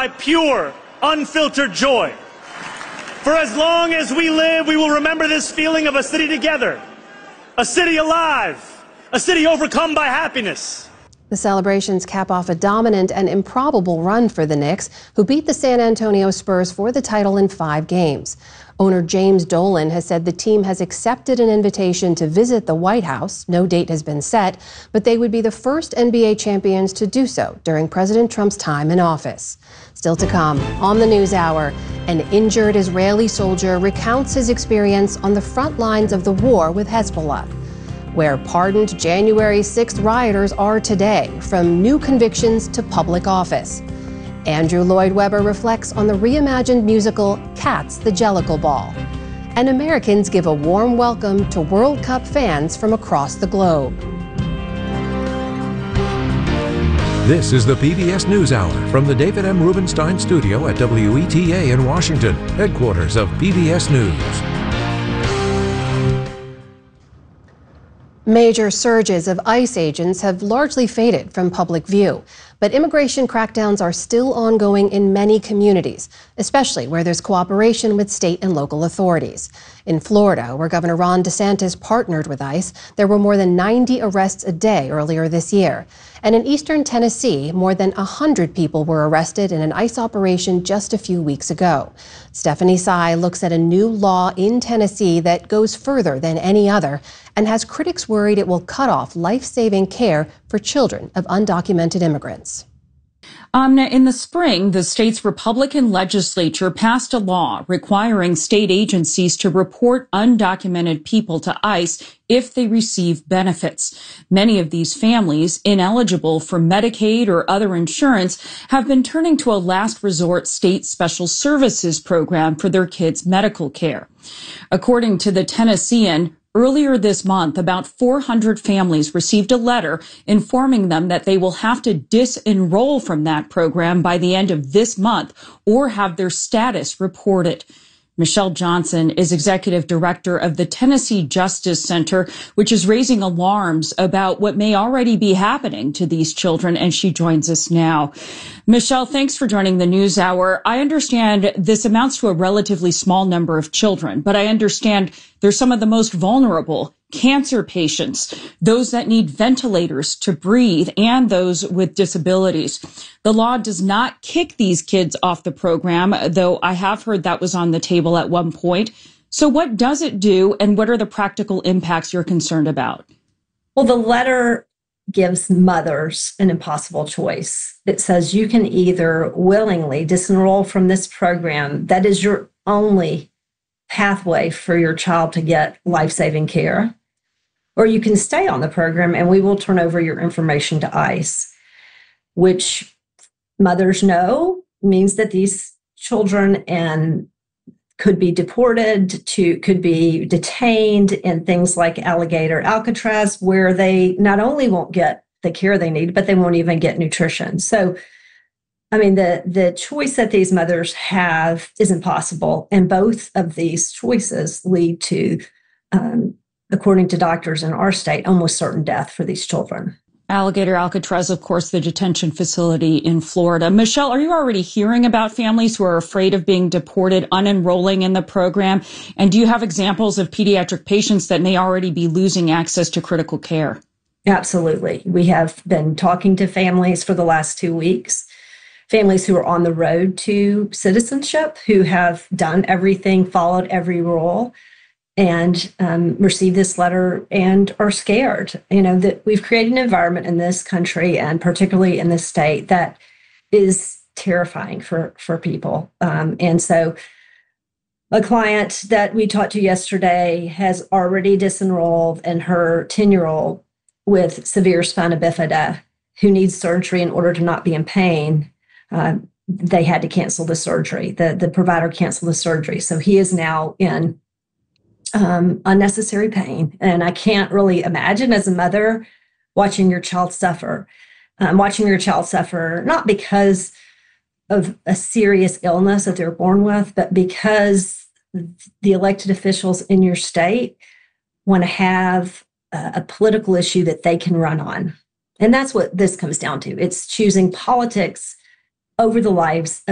by pure, unfiltered joy. For as long as we live, we will remember this feeling of a city together, a city alive, a city overcome by happiness. The celebrations cap off a dominant and improbable run for the Knicks, who beat the San Antonio Spurs for the title in 5 games. Owner James Dolan has said the team has accepted an invitation to visit the White House. No date has been set, but they would be the first NBA champions to do so during President Trump's time in office. Still to come on the News Hour, an injured Israeli soldier recounts his experience on the front lines of the war with Hezbollah. Where pardoned January 6th rioters are today, from new convictions to public office. Andrew Lloyd Webber reflects on the reimagined musical Cats, the Jellicle Ball. And Americans give a warm welcome to World Cup fans from across the globe. This is the PBS NewsHour from the David M. Rubenstein studio at WETA in Washington, headquarters of PBS News. Major surges of ICE agents have largely faded from public view, but immigration crackdowns are still ongoing in many communities, especially where there's cooperation with state and local authorities. In Florida, where Governor Ron DeSantis partnered with ICE, there were more than 90 arrests a day earlier this year. And in eastern Tennessee, more than 100 people were arrested in an ICE operation just a few weeks ago. Stephanie Sy looks at a new law in Tennessee that goes further than any other and has critics worried it will cut off life-saving care for children of undocumented immigrants. In the spring, the state's Republican legislature passed a law requiring state agencies to report undocumented people to ICE if they receive benefits. Many of these families, ineligible for Medicaid or other insurance, have been turning to a last resort state special services program for their kids' medical care. According to the Tennessean, earlier this month, about 400 families received a letter informing them that they will have to disenroll from that program by the end of this month or have their status reported. Michelle Johnson is executive director of the Tennessee Justice Center, which is raising alarms about what may already be happening to these children, and she joins us now. Michelle, thanks for joining the News Hour. I understand this amounts to a relatively small number of children, but I understand they're some of the most vulnerable: cancer patients, those that need ventilators to breathe, and those with disabilities. The law does not kick these kids off the program, though I have heard that was on the table at one point. So what does it do, and what are the practical impacts you're concerned about? Well, the letter gives mothers an impossible choice. It says you can either willingly disenroll from this program, that is your only pathway for your child to get life-saving care, or you can stay on the program and we will turn over your information to ICE, which mothers know means that these children could be deported could be detained in things like Alligator, Alcatraz, where they not only won't get the care they need, but they won't even get nutrition. So, I mean, the choice that these mothers have is impossible. And both of these choices lead to, according to doctors in our state, almost certain death for these children. Alligator, Alcatraz, of course, the detention facility in Florida. Michelle, are you already hearing about families who are afraid of being deported, unenrolling in the program? And do you have examples of pediatric patients that may already be losing access to critical care? Absolutely. We have been talking to families for the last 2 weeks, families who are on the road to citizenship, who have done everything, followed every rule, and received this letter and are scared. You know, that we've created an environment in this country and particularly in this state that is terrifying for people. And so a client that we talked to yesterday has already disenrolled, and her 10-year-old with severe spina bifida who needs surgery in order to not be in pain, they had to cancel the surgery. The provider canceled the surgery. So he is now in unnecessary pain. And I can't really imagine, as a mother, watching your child suffer. Not because of a serious illness that they're born with, but because the elected officials in your state want to have a political issue that they can run on. And that's what this comes down to. It's choosing politics over the lives of